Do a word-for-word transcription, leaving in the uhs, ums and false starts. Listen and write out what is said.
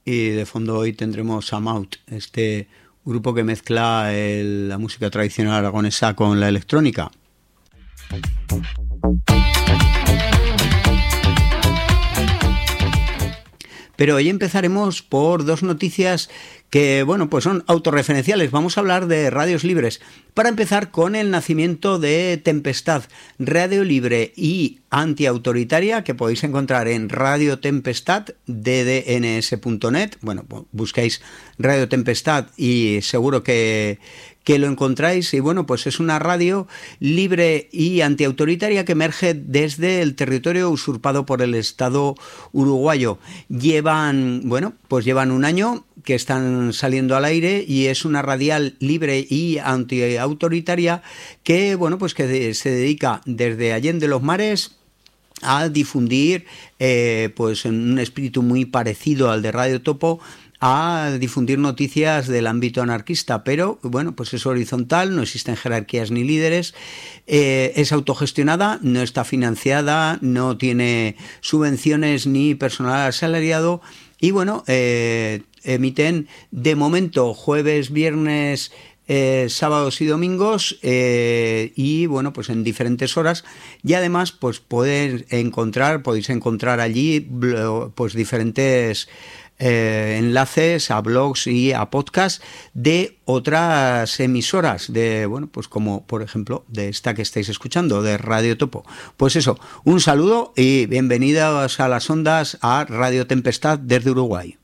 y de fondo hoy tendremos a Maut, este grupo que mezcla el, la música tradicional aragonesa con la electrónica. Pero hoy empezaremos por dos noticias que, bueno, pues son autorreferenciales. Vamos a hablar de radios libres. Para empezar, con el nacimiento de Tempestad, radio libre y antiautoritaria, que podéis encontrar en Radio Tempestad, d d n s punto net. Bueno, busquéis Radio Tempestad y seguro que... que lo encontráis. Y bueno, pues es una radio libre y antiautoritaria que emerge desde el territorio usurpado por el Estado uruguayo. Llevan, bueno, pues llevan un año que están saliendo al aire y es una radial libre y antiautoritaria que, bueno, pues que de, se dedica desde Allende los Mares a difundir, eh, pues en un espíritu muy parecido al de Radio Topo, a difundir noticias del ámbito anarquista, pero bueno, pues es horizontal, no existen jerarquías ni líderes, eh, es autogestionada, no está financiada, no tiene subvenciones ni personal asalariado y bueno, eh, emiten de momento jueves, viernes, Eh, sábados y domingos eh, y bueno, pues en diferentes horas y además pues podéis encontrar podéis encontrar allí pues diferentes eh, enlaces a blogs y a podcasts de otras emisoras de, bueno, pues como por ejemplo de esta que estáis escuchando, de Radio Topo. Pues eso, un saludo y bienvenidos a las ondas a Radio Tempestad desde Uruguay.